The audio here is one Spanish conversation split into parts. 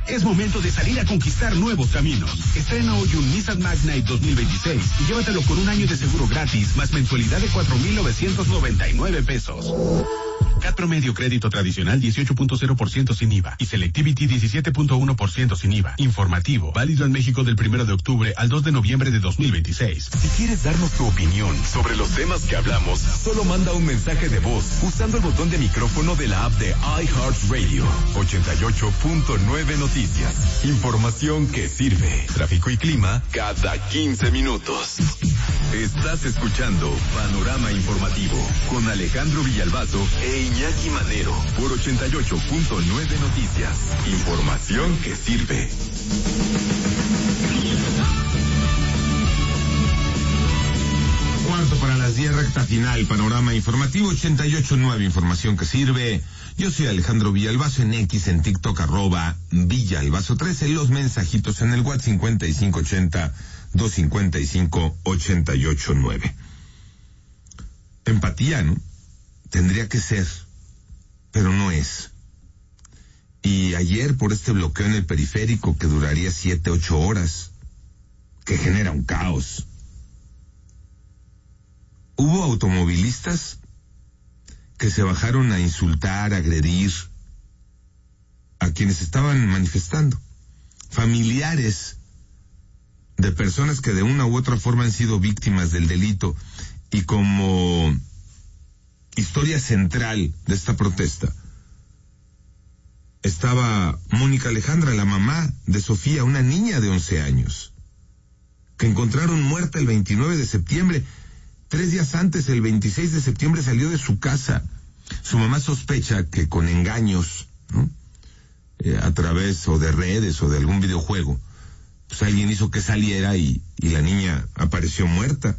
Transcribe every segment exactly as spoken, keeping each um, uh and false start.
Es momento de salir a conquistar nuevos caminos. Estrena hoy un Nissan Magnite dos mil veintiséis y llévatelo con un año de seguro gratis, más mensualidad de cuatro mil novecientos noventa y nueve pesos. C A T promedio crédito tradicional dieciocho punto cero por ciento sin I V A y Selectivity diecisiete punto uno por ciento sin I V A. Informativo, válido en México del primero de octubre al dos de noviembre de dos mil veintiséis. Si quieres darnos tu opinión sobre los temas que hablamos, solo manda un mensaje de voz usando el botón de micrófono de la app de iHeartRadio. ochenta y ocho punto nueve Noticias. Información que sirve. Tráfico y clima cada quince minutos. Estás escuchando Panorama Informativo con Alejandro Villalbazo e Iñaki Manero por ochenta y ocho punto nueve Noticias. Información que sirve. Cuarto para las diez, recta final, Panorama Informativo ochenta y ocho punto nueve, información que sirve. Yo soy Alejandro Villalbazo, en X, en TikTok, arroba Villalbazo trece, los mensajitos en el WhatsApp cincuenta y cinco ochenta, doscientos cincuenta y cinco, ochenta y ocho nueve. Empatía, ¿no? Tendría que ser, pero no es. Y ayer, por este bloqueo en el periférico que duraría siete, ocho horas, que genera un caos, hubo automovilistas que se bajaron a insultar, a agredir a quienes estaban manifestando. Familiares de personas que de una u otra forma han sido víctimas del delito, y como historia central de esta protesta estaba Mónica Alejandra, la mamá de Sofía, una niña de once años, que encontraron muerta el veintinueve de septiembre. Tres días antes, el veintiséis de septiembre, salió de su casa. Su mamá sospecha que con engaños, ¿no? Eh, a través o de redes o de algún videojuego, pues alguien hizo que saliera y, y la niña apareció muerta.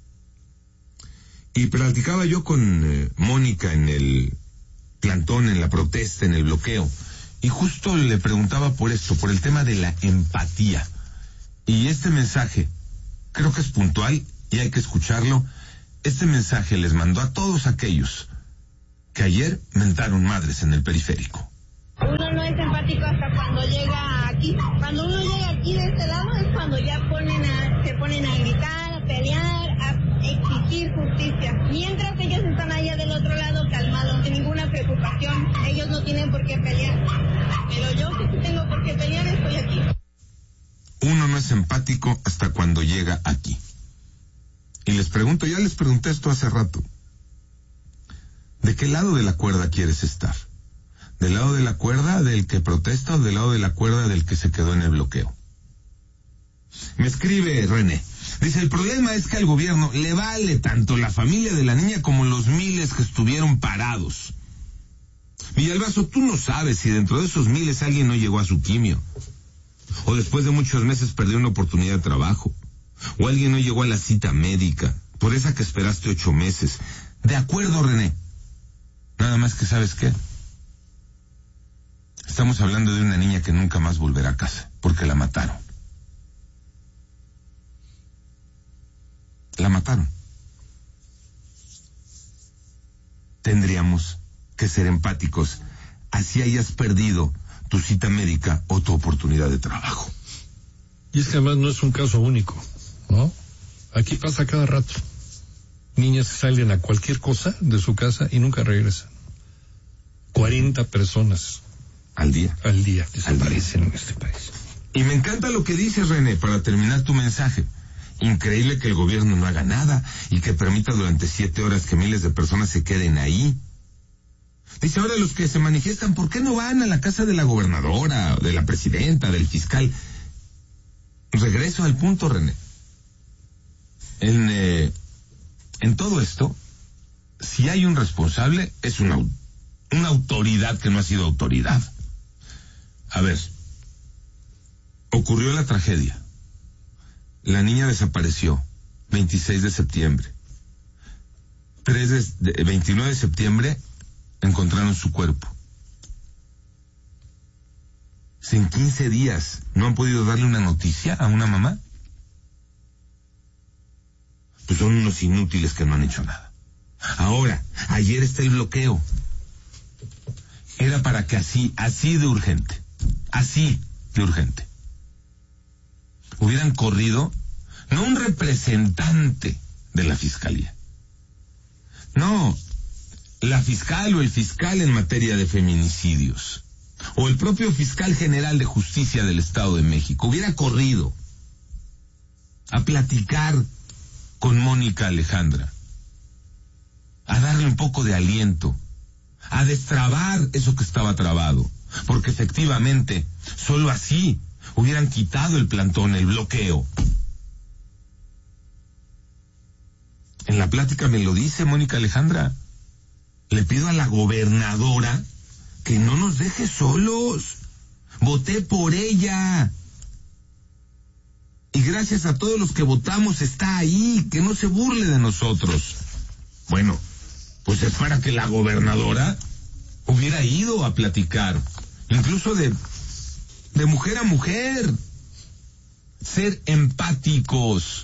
Y platicaba yo con eh, Mónica en el plantón, en la protesta, en el bloqueo, y justo le preguntaba por esto, por el tema de la empatía. Y este mensaje creo que es puntual y hay que escucharlo. Este mensaje les mandó a todos aquellos que ayer mentaron madres en el periférico. Uno no es empático hasta cuando llega aquí. Cuando uno llega aquí de este lado es cuando ya ponen a, se ponen a gritar, a pelear, a exigir justicia. Mientras ellos están allá del otro lado calmados, sin ninguna preocupación. Ellos no tienen por qué pelear. Pero yo que sí tengo por qué pelear, estoy aquí. Uno no es empático hasta cuando llega aquí. Y les pregunto, ya les pregunté esto hace rato, ¿de qué lado de la cuerda quieres estar? ¿Del lado de la cuerda del que protesta o del lado de la cuerda del que se quedó en el bloqueo? Me escribe René, dice, el problema es que al gobierno le vale tanto la familia de la niña como los miles que estuvieron parados. Villalbazo, tú no sabes si dentro de esos miles alguien no llegó a su quimio, o después de muchos meses perdió una oportunidad de trabajo, o alguien no llegó a la cita médica, por esa que esperaste ocho meses. De acuerdo, René. Nada más que, ¿sabes qué? Estamos hablando de una niña que nunca más volverá a casa, porque la mataron. La mataron. Tendríamos que ser empáticos, así hayas perdido tu cita médica o tu oportunidad de trabajo. Y es que además no es un caso único, ¿no? Aquí pasa cada rato. Niñas que salen a cualquier cosa de su casa y nunca regresan. cuarenta personas al día. Al día desaparecen en este país. Y me encanta lo que dices, René, para terminar tu mensaje. Increíble que el gobierno no haga nada y que permita durante siete horas que miles de personas se queden ahí. Dice, ahora los que se manifiestan, ¿por qué no van a la casa de la gobernadora, de la presidenta, del fiscal? Regreso al punto, René. En, eh, en todo esto, si hay un responsable, es una, una autoridad que no ha sido autoridad. A ver, ocurrió la tragedia. La niña desapareció, veintiséis de septiembre. tres de, de, veintinueve de septiembre encontraron su cuerpo. Si en quince días no han podido darle una noticia a una mamá, pues son unos inútiles que no han hecho nada. Ahora, ayer está el bloqueo. Era para que así, así de urgente, así, de urgente. Hubieran corrido no un representante de la fiscalía, no, la fiscal o el fiscal en materia de feminicidios, o el propio fiscal general de justicia del Estado de México, hubiera corrido a platicar con Mónica Alejandra, a darle un poco de aliento, a destrabar eso que estaba trabado, porque efectivamente, solo así hubieran quitado el plantón, el bloqueo. En la plática me lo dice Mónica Alejandra. Le pido a la gobernadora que no nos deje solos. Voté por ella. Y gracias a todos los que votamos está ahí, que no se burle de nosotros. Bueno, pues es para que la gobernadora hubiera ido a platicar, incluso de, de mujer a mujer. Ser empáticos.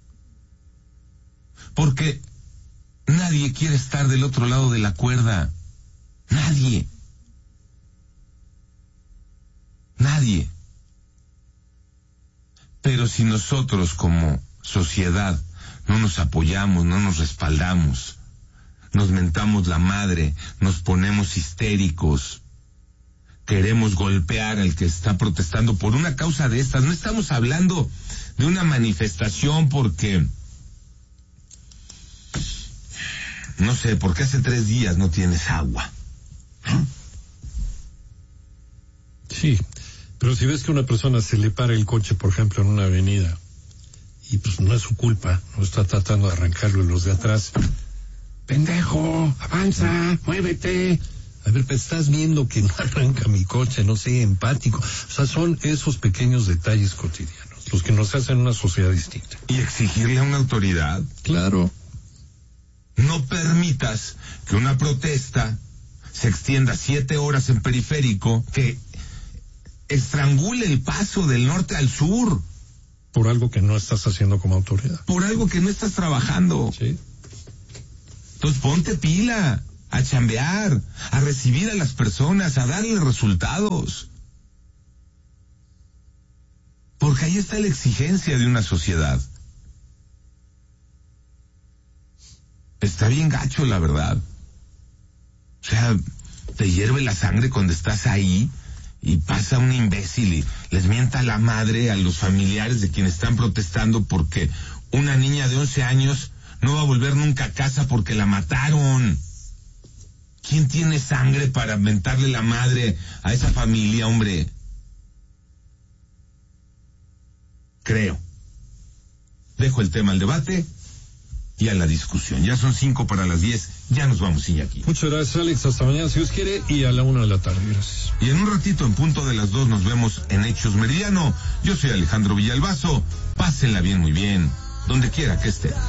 Porque nadie quiere estar del otro lado de la cuerda. Nadie. Nadie. Pero si nosotros como sociedad no nos apoyamos, no nos respaldamos, nos mentamos la madre, nos ponemos histéricos, queremos golpear al que está protestando por una causa de estas, no estamos hablando de una manifestación porque... no sé, porque hace tres días no tienes agua. ¿Eh? Sí, pero si ves que a una persona se le para el coche, por ejemplo, en una avenida, y pues no es su culpa, no está tratando de arrancarlo los de atrás. Pendejo, avanza, muévete. A ver, pero estás viendo que no arranca mi coche, no sé, empático. O sea, son esos pequeños detalles cotidianos los que nos hacen una sociedad distinta. Y exigirle a una autoridad. Claro. No permitas que una protesta se extienda siete horas en periférico, que estrangule el paso del norte al sur. Por algo que no estás haciendo como autoridad. Por algo que no estás trabajando. Sí. Entonces ponte pila, a chambear, a recibir a las personas, a darle resultados. Porque ahí está la exigencia de una sociedad. Está bien gacho, la verdad. O sea, te hierve la sangre cuando estás ahí y pasa un imbécil y les mienta la madre a los familiares de quienes están protestando porque una niña de once años no va a volver nunca a casa porque la mataron. ¿Quién tiene sangre para mentarle la madre a esa familia, hombre? Creo. Dejo el tema al debate y a la discusión. Ya son cinco para las diez, ya nos vamos, Iñaki. Muchas gracias, Alex, hasta mañana si Dios quiere, y a la una de la tarde, gracias. Y en un ratito, en punto de las dos, nos vemos en Hechos Meridiano. Yo soy Alejandro Villalbazo, pásenla bien, muy bien, donde quiera que esté.